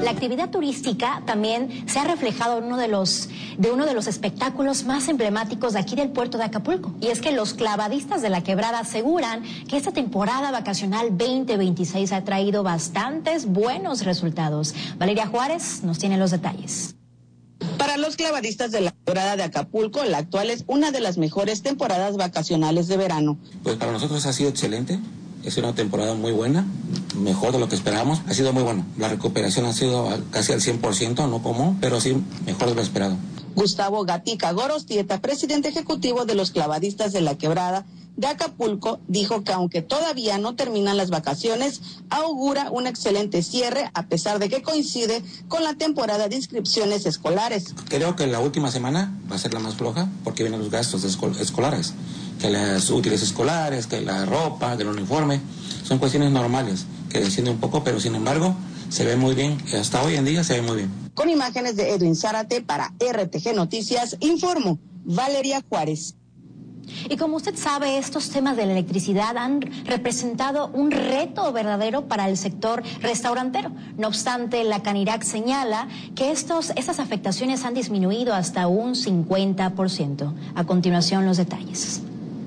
La actividad turística también se ha reflejado en uno de los espectáculos más emblemáticos de aquí del puerto de Acapulco. Y es que los clavadistas de la Quebrada aseguran que esta temporada vacacional 2026 ha traído bastantes buenos resultados. Valeria Juárez nos tiene los detalles. Para los clavadistas de la Quebrada de Acapulco, la actual es una de las mejores temporadas vacacionales de verano. Pues para nosotros ha sido excelente. Es una temporada muy buena, mejor de lo que esperábamos. Ha sido muy bueno. La recuperación ha sido casi al 100%, no como, pero sí mejor de lo esperado. Gustavo Gatica Gorostieta, presidente ejecutivo de los clavadistas de la Quebrada de Acapulco, dijo que aunque todavía no terminan las vacaciones, augura un excelente cierre a pesar de que coincide con la temporada de inscripciones escolares. Creo que la última semana va a ser la más floja porque vienen los gastos escolares, que las útiles escolares, que la ropa, que el uniforme, son cuestiones normales que descienden un poco, pero sin embargo se ve muy bien, hasta hoy en día se ve muy bien. Con imágenes de Edwin Zárate para RTG Noticias, informó Valeria Juárez. Y como usted sabe, estos temas de la electricidad han representado un reto verdadero para el sector restaurantero. No obstante, la Canirac señala que estas afectaciones han disminuido hasta un 50%. A continuación, los detalles.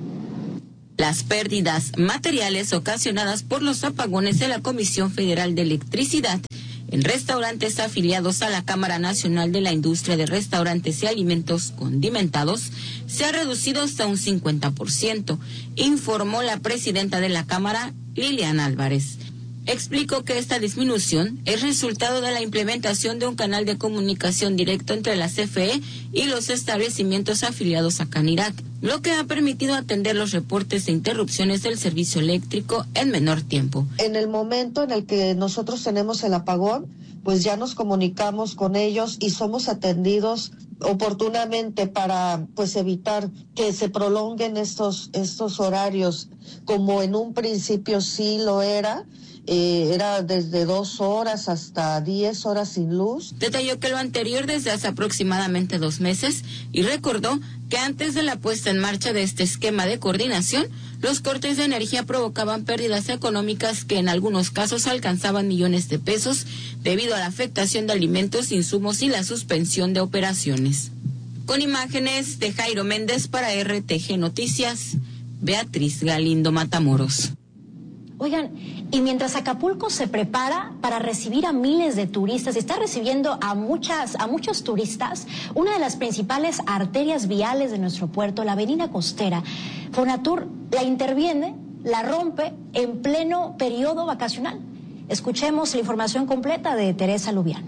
Las pérdidas materiales ocasionadas por los apagones de la Comisión Federal de Electricidad en restaurantes afiliados a la Cámara Nacional de la Industria de Restaurantes y Alimentos Condimentados se ha reducido hasta un 50%, informó la presidenta de la Cámara, Liliana Álvarez. Explicó que esta disminución es resultado de la implementación de un canal de comunicación directo entre la CFE y los establecimientos afiliados a Canirac, lo que ha permitido atender los reportes de interrupciones del servicio eléctrico en menor tiempo. En el momento en el que nosotros tenemos el apagón, pues ya nos comunicamos con ellos y somos atendidos oportunamente para pues evitar que se prolonguen estos horarios, como en un principio sí lo era. Era desde 2 horas hasta 10 horas sin luz. Detalló que lo anterior desde hace aproximadamente 2 meses y recordó que antes de la puesta en marcha de este esquema de coordinación, los cortes de energía provocaban pérdidas económicas que en algunos casos alcanzaban millones de pesos debido a la afectación de alimentos, insumos y la suspensión de operaciones. Con imágenes de Jairo Méndez para RTG Noticias, Beatriz Galindo Matamoros. Oigan, y mientras Acapulco se prepara para recibir a miles de turistas, está recibiendo a muchos turistas, una de las principales arterias viales de nuestro puerto, la avenida costera, Fonatur la interviene, la rompe en pleno periodo vacacional. Escuchemos la información completa de Teresa Lubiano.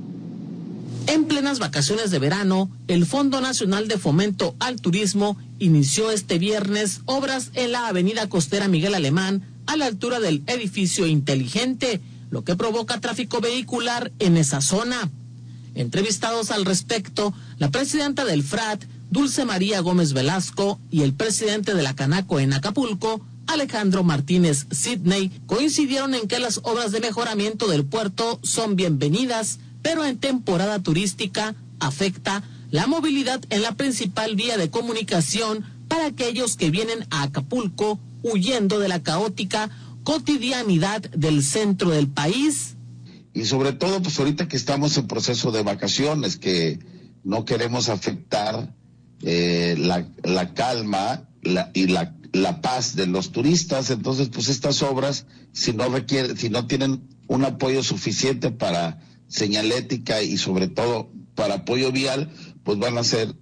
En plenas vacaciones de verano, el Fondo Nacional de Fomento al Turismo inició este viernes obras en la avenida costera Miguel Alemán, a la altura del edificio Inteligente, lo que provoca tráfico vehicular en esa zona. Entrevistados al respecto, la presidenta del FRAT, Dulce María Gómez Velasco, y el presidente de la Canaco en Acapulco, Alejandro Martínez Sidney, coincidieron en que las obras de mejoramiento del puerto son bienvenidas, pero en temporada turística afecta la movilidad en la principal vía de comunicación para aquellos que vienen a Acapulco huyendo de la caótica cotidianidad del centro del país. Y sobre todo, pues ahorita que estamos en proceso de vacaciones, que no queremos afectar la calma y la paz de los turistas. Entonces, pues estas obras, si no tienen un apoyo suficiente para señalética y sobre todo para apoyo vial, pues van a ser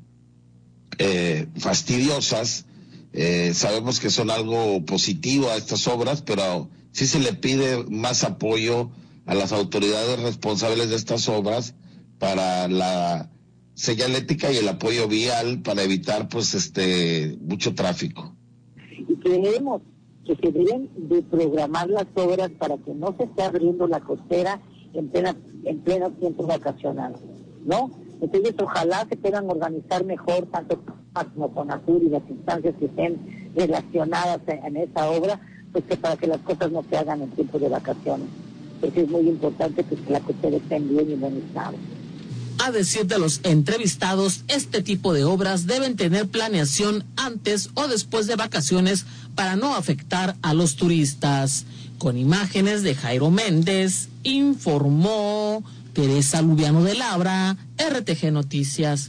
fastidiosas. Sabemos que son algo positivo a estas obras, pero sí se le pide más apoyo a las autoridades responsables de estas obras para la señalética y el apoyo vial para evitar pues mucho tráfico. Y creemos que se deben de programar las obras para que no se esté abriendo la costera en pleno tiempo vacacional, ¿no? Entonces ojalá se puedan organizar mejor tanto como Fonatur y las instancias que estén relacionadas en esa obra, pues que para que las cosas no se hagan en tiempo de vacaciones, porque es muy importante que la costera esté en bien y buen estado. A decir de los entrevistados, este tipo de obras deben tener planeación antes o después de vacaciones para no afectar a los turistas. Con imágenes de Jairo Méndez, informó Teresa Lubiano de Labra, RTG Noticias.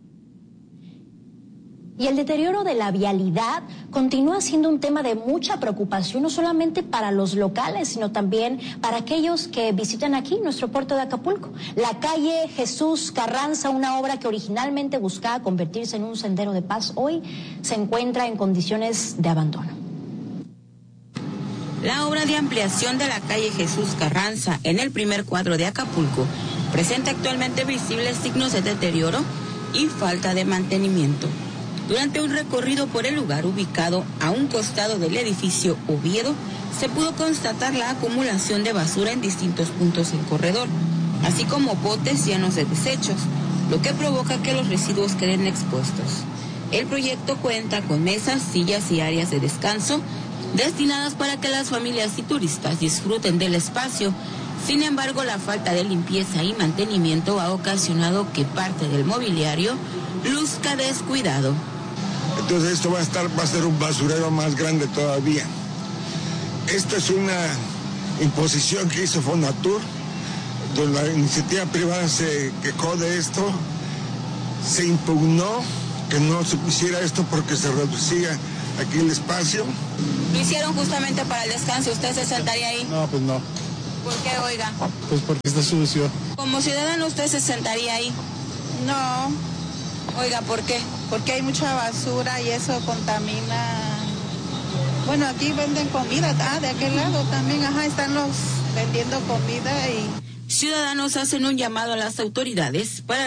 Y el deterioro de la vialidad continúa siendo un tema de mucha preocupación, no solamente para los locales, sino también para aquellos que visitan aquí nuestro puerto de Acapulco. La calle Jesús Carranza, una obra que originalmente buscaba convertirse en un sendero de paz, hoy se encuentra en condiciones de abandono. La obra de ampliación de la calle Jesús Carranza en el primer cuadro de Acapulco presenta actualmente visibles signos de deterioro y falta de mantenimiento. Durante un recorrido por el lugar ubicado a un costado del edificio Oviedo, se pudo constatar la acumulación de basura en distintos puntos del corredor, así como botes llenos de desechos, lo que provoca que los residuos queden expuestos. El proyecto cuenta con mesas, sillas y áreas de descanso destinadas para que las familias y turistas disfruten del espacio. Sin embargo, la falta de limpieza y mantenimiento ha ocasionado que parte del mobiliario luzca descuidado. Entonces esto va a ser un basurero más grande todavía. Esta es una imposición que hizo Fonatur, donde la iniciativa privada se quejó de esto, se impugnó que no se hiciera esto porque se reducía aquí el espacio. Lo hicieron justamente para el descanso, ¿usted se sentaría ahí? No, pues no. ¿Por qué, oiga? Pues porque está sucio. Como ciudadano, ¿usted se sentaría ahí? No. Oiga, ¿por qué? Porque hay mucha basura y eso contamina. Bueno, aquí venden comida, de aquel lado también, están los vendiendo comida y... Ciudadanos hacen un llamado a las autoridades para